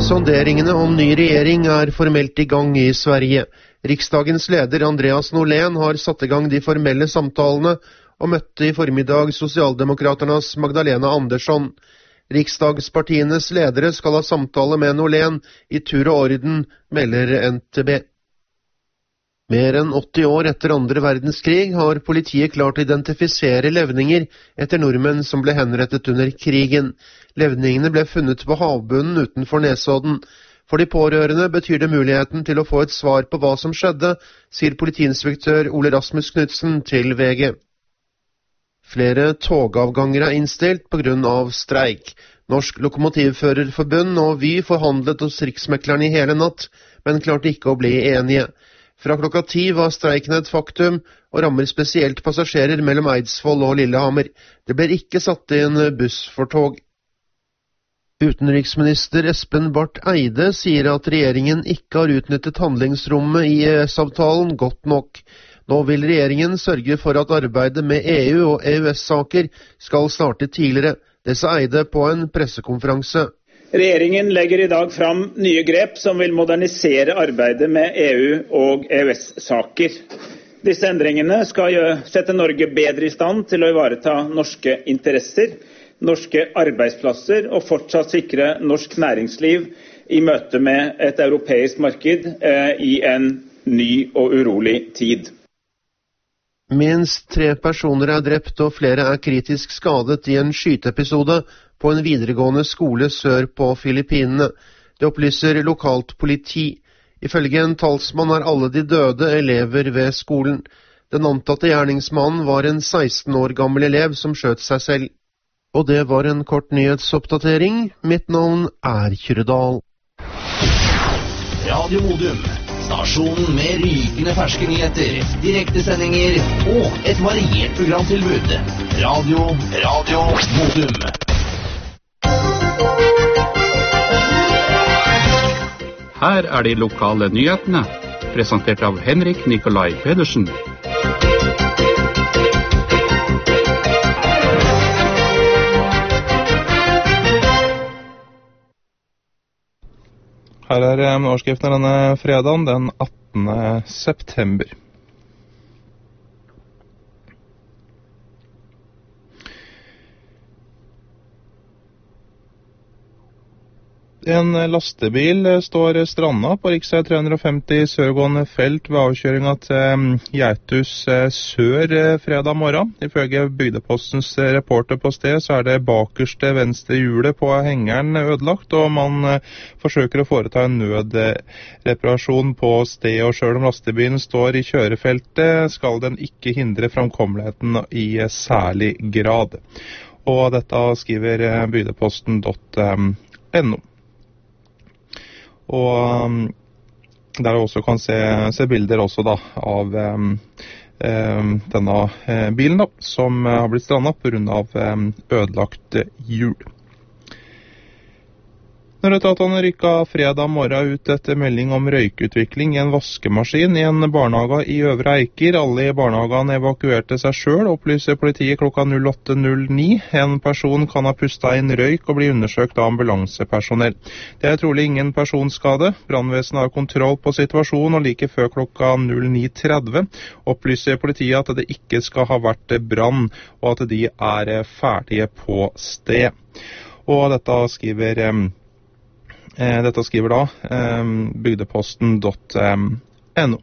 Sonderingene om ny regjering formelt i gang i Sverige. Riksdagens leder Andreas Norlén har satt i gang de formelle samtalene og møtte i formiddag Socialdemokraternas Magdalena Andersson. Riksdagspartienes ledere skal ha samtale med Norlén i tur og orden, melder NTB. Mer enn 80 år etter andre verdenskrig har politiet klart å identifisere levninger etter nordmenn som ble henrettet under krigen. Levningene ble funnet på havbunnen utenfor Nesodden. For de pårørende betyr det muligheten til å få et svar på hva som skjedde, sier politiinspektør Ole Rasmus Knudsen til VG. Flere togavganger innstilt på grunn av streik. Norsk Lokomotivførerforbund og Vy forhandlet hos Riksmekleren i hele natt, men klarte ikke å bli enige. Fra klokka 10 var streiken et faktum, og rammer spesielt passasjerer mellom Eidsvoll og Lillehammer. Det ble ikke satt inn buss for tog. Utenriksminister Espen Barth Eide sier at regjeringen ikke har utnyttet handlingsrommet i EØS-avtalen godt nok. Nå vil regjeringen sørge for at arbeidet med EU og EØS-saker skal starte tidligere. Det sa Eide på en pressekonferanse. Regjeringen legger i dag fram nye grep som vil modernisere arbeidet med EU og EØS-saker. Disse endringene skal sette Norge bedre i stand til å ivareta norske interesser, norske arbeidsplasser og fortsatt sikre norsk næringsliv i møte med et europeisk marked i en ny og urolig tid. Minst 3 personer drept og flere kritisk skadet i en skyteepisode på en videregående skole sør på Filippinene. Det opplyser lokalt politi. Ifølge en talsmann alle de døde elever ved skolen. Den antatte gjerningsmannen var en 16 år gammel elev som skjøt seg selv. Og det var en kort nyhetsoppdatering. Mitt navn Kyrredal. Radio Modum. Stasjonen med rykende ferske nyheter, direktesendinger og et variert programtilbud. Radio Modum. Her de lokale nyhetene, presentert av Henrik Nikolai Pedersen. Her overskriften denne fredagen, den 18. september. En lastebil står stranda på riksvei 350 sørgående felt ved avkjøringa til Geitus sør fredag morgen. Ifølge Bygdepostens reporter på sted så det bakerste venstre hjulet på hengeren ødelagt, og man forsøker å foreta en nødreparasjon på sted, og selv om lastebilen står i kjørefeltet, skal den ikke hindre framkommeligheten i særlig grad. Og dette skriver bygdeposten.no. Og der også kan se bilder også da av denne bilen da, som har blitt strandet på grunn av ødelagt hjul. Nødetatene rykket fredag morgen ut etter melding om røykutvikling i en vaskemaskin i en barnehage i Øvre Eiker. Alle i barnehagen evakuerte seg selv, opplyser politiet klokka 08.09. En person kan ha pustet inn røyk og bli undersøkt av ambulansepersonell. Det trolig ingen personskade. Brannvesenet har kontroll på situasjonen, og like før klokka 09.30 opplyser politiet at det ikke skal ha vært brann, og at de ferdige på sted. Og dette skriver da bygdeposten.no.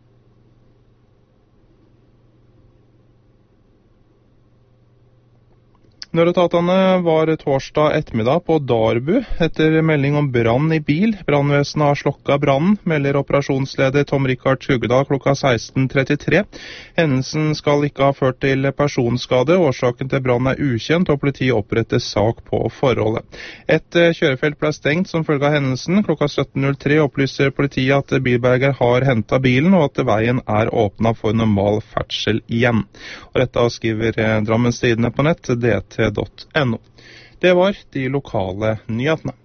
Nødetatene var torsdag ettermiddag på Darbu etter melding om brann i bil. Brannvesenet har slokket brannen, melder operasjonsleder Tom Rikard Tjugedal klokka 16.33. Hendelsen skal ikke ha ført til personskade. Årsaken til brannen ukjent, og politiet oppretter sak på forholdet. Et kjørefelt ble stengt som følge av hendelsen. Klokka 17.03 opplyser politiet at bilberger har hentet bilen, og at veien åpnet for normal ferdsel igjen. Og dette skriver Drammens Tidende på nett, dt.no. Det var de lokale nyhetene.